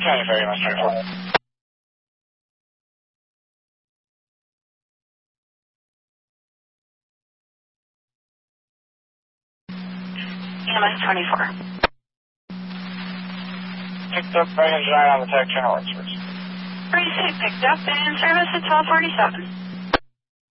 County Ferry, Mass 24. EMS 24. Picked up by engine on the tech channel experts. 36 picked up and service at 1247.